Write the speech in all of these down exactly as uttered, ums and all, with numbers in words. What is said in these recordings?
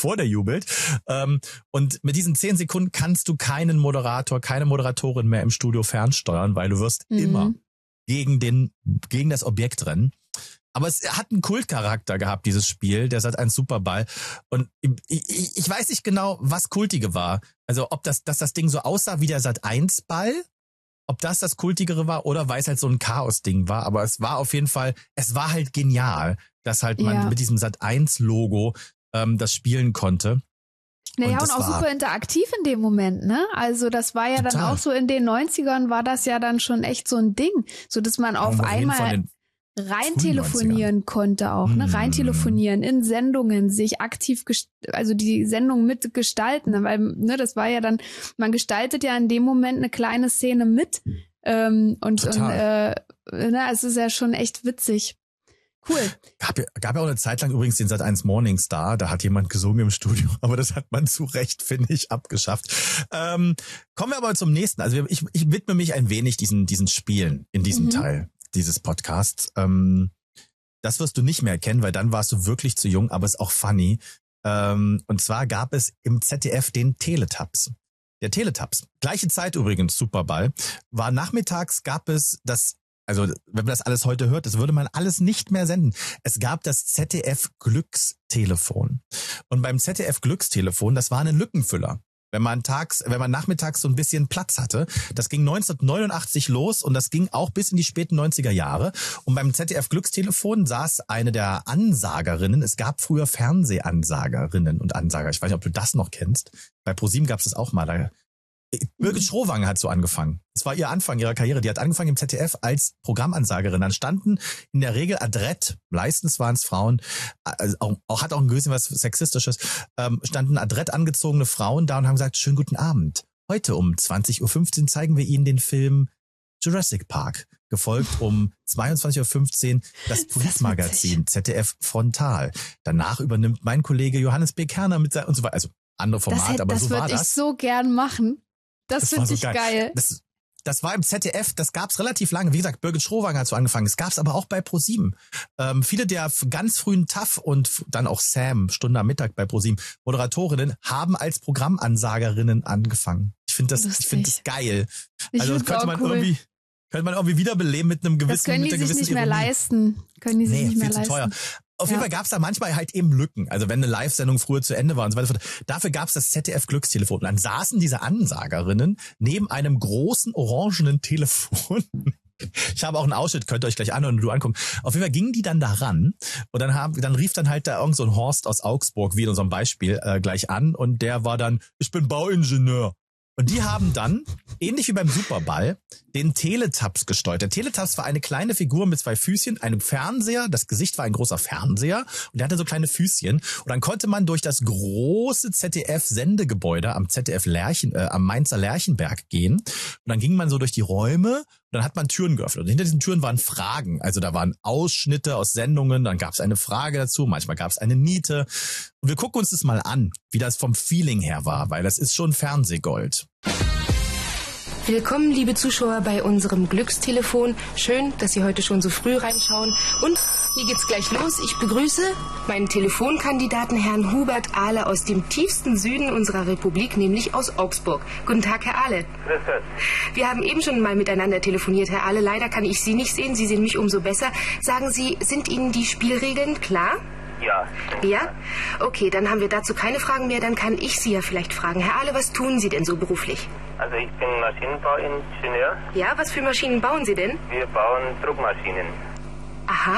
bevor der jubelt. Ähm, und mit diesen zehn Sekunden kannst du keinen Moderator, keine Moderatorin mehr im Studio fernsteuern, weil du wirst mhm. immer gegen den, gegen das Objekt rennen. Aber es hat einen Kultcharakter gehabt, dieses Spiel, der Sat eins Superball. Und ich, ich, ich weiß nicht genau, was Kultige war. Also ob das, dass das Ding so aussah wie der Sat eins Ball, ob das das Kultigere war oder weil es halt so ein Chaos-Ding war. Aber es war auf jeden Fall, es war halt genial, dass halt man ja. mit diesem Sat eins Logo ähm, das spielen konnte. Naja, und, und auch war super interaktiv in dem Moment, ne? Also das war ja total. Dann auch so in den neunzigern war das ja dann schon echt so ein Ding, so dass man auf einmal rein telefonieren konnte auch, ne? Rein telefonieren in Sendungen, sich aktiv, gest- also die Sendung mitgestalten, weil, ne, das war ja dann, man gestaltet ja in dem Moment eine kleine Szene mit, ähm, und, und äh, ne, es ist ja schon echt witzig. Cool. Gab ja, gab ja auch eine Zeit lang übrigens den Sat eins Morning Star, da hat jemand gesungen im Studio, aber das hat man zu Recht, finde ich, abgeschafft. Ähm, kommen wir aber zum nächsten. Also ich, ich widme mich ein wenig diesen, diesen Spielen in diesem mhm. Teil dieses Podcasts. Ähm, das wirst du nicht mehr kennen, weil dann warst du wirklich zu jung, aber ist auch funny. Ähm, und zwar gab es im Z D F den Teletubs. Der Teletubs, gleiche Zeit übrigens, Superball, war nachmittags gab es das, also wenn man das alles heute hört, das würde man alles nicht mehr senden. Es gab das Z D F Glückstelefon. Und beim Z D F Glückstelefon, das war ein Lückenfüller. Wenn man tags, wenn man nachmittags so ein bisschen Platz hatte. Das ging neunzehnhundertneunundachtzig los und das ging auch bis in die späten neunziger Jahre. Und beim Z D F Glückstelefon saß eine der Ansagerinnen. Es gab früher Fernsehansagerinnen und Ansager. Ich weiß nicht, ob du das noch kennst. Bei ProSieben gab es das auch mal. Da Birgit Schrowange hat so angefangen. Das war ihr Anfang ihrer Karriere. Die hat angefangen im Z D F als Programmansagerin. Dann standen in der Regel adrett, meistens waren es Frauen, also auch, auch hat auch ein bisschen was Sexistisches, ähm, standen adrett angezogene Frauen da und haben gesagt, schönen guten Abend. Heute um zwanzig Uhr fünfzehn zeigen wir Ihnen den Film Jurassic Park. Gefolgt um zweiundzwanzig Uhr fünfzehn das Polizmagazin Z D F Frontal. Danach übernimmt mein Kollege Johannes B. Kerner mit sein und so weiter. Also andere Format, das, aber das so war das. Das würde ich so gern machen. Das, das finde so ich geil. geil. Das, das war im Z D F, das gab's relativ lange. Wie gesagt, Birgit Schrowange hat so angefangen. Es gab's aber auch bei ProSieben. Ähm, viele der ganz frühen T A F und dann auch Sam, Stunde am Mittag bei ProSieben, Moderatorinnen, haben als Programmansagerinnen angefangen. Ich finde das, ich finde das geil. Ich also das könnte man cool. irgendwie, könnte man irgendwie wiederbeleben mit einem gewissen, das können mit die einer sich gewissen nicht mehr Ironie. leisten. Können die sich nee, nicht mehr viel leisten. zu teuer. Auf ja. jeden Fall gab es da manchmal halt eben Lücken. Also wenn eine Live-Sendung früher zu Ende war und so weiter. Dafür gab es das Z D F Glückstelefon. Und dann saßen diese Ansagerinnen neben einem großen orangenen Telefon. Ich habe auch einen Ausschnitt, könnt ihr euch gleich anhören und du angucken. Auf jeden Fall gingen die dann da ran und dann haben, dann rief dann halt da irgend so ein Horst aus Augsburg, wie in unserem Beispiel, äh, gleich an und der war dann, ich bin Bauingenieur. Und die haben dann, ähnlich wie beim Superball, den Teletubs gesteuert. Der Teletubs war eine kleine Figur mit zwei Füßchen, einem Fernseher, das Gesicht war ein großer Fernseher und der hatte so kleine Füßchen. Und dann konnte man durch das große Z D F-Sendegebäude am Z D F Lerchen, äh, am Mainzer Lerchenberg gehen. Und dann ging man so durch die Räume und dann hat man Türen geöffnet. Und hinter diesen Türen waren Fragen. Also da waren Ausschnitte aus Sendungen, dann gab es eine Frage dazu, manchmal gab es eine Niete. Und wir gucken uns das mal an, wie das vom Feeling her war, weil das ist schon Fernsehgold. Willkommen, liebe Zuschauer, bei unserem Glückstelefon. Schön, dass Sie heute schon so früh reinschauen. Und hier geht's gleich los. Ich begrüße meinen Telefonkandidaten, Herrn Hubert Ahle, aus dem tiefsten Süden unserer Republik, nämlich aus Augsburg. Guten Tag, Herr Ahle. Grüß Gott. Wir haben eben schon mal miteinander telefoniert, Herr Ahle. Leider kann ich Sie nicht sehen. Sie sehen mich umso besser. Sagen Sie, sind Ihnen die Spielregeln klar? Ja. Ja? Okay, dann haben wir dazu keine Fragen mehr. Dann kann ich Sie ja vielleicht fragen. Herr Ahle, was tun Sie denn so beruflich? Also ich bin Maschinenbauingenieur. Ja, was für Maschinen bauen Sie denn? Wir bauen Druckmaschinen. Aha.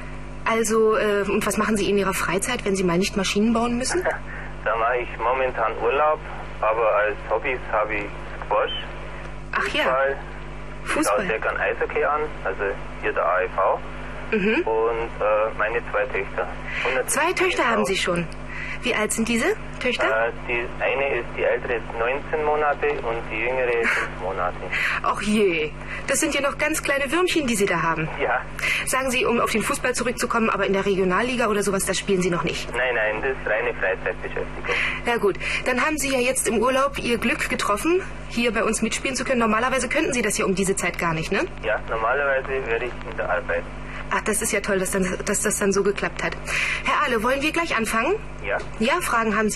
Also, äh, und was machen Sie in Ihrer Freizeit, wenn Sie mal nicht Maschinen bauen müssen? Da mache ich momentan Urlaub, aber als Hobbys habe ich Squash, Ach Fußball. ja. Ich Fußball. schaue sehr gern Eishockey an, also hier der A E V. Mhm. Und äh, meine zwei Töchter. Zwei Töchter haben Sie schon. Wie alt sind diese Töchter? Äh, die eine ist, die ältere ist neunzehn Monate und die jüngere ist fünf Monate. Ach je, das sind ja noch ganz kleine Würmchen, die Sie da haben. Ja. Sagen Sie, um auf den Fußball zurückzukommen, aber in der Regionalliga oder sowas, das spielen Sie noch nicht. Nein, nein, das ist reine Freizeitbeschäftigung. Na gut, dann haben Sie ja jetzt im Urlaub Ihr Glück getroffen, hier bei uns mitspielen zu können. Normalerweise könnten Sie das ja um diese Zeit gar nicht, ne? Ja, normalerweise wäre ich in der Arbeit. Ach, das ist ja toll, dass, dann, dass das dann so geklappt hat. Herr Ahle, wollen wir gleich anfangen? Ja. Ja, Fragen haben Sie?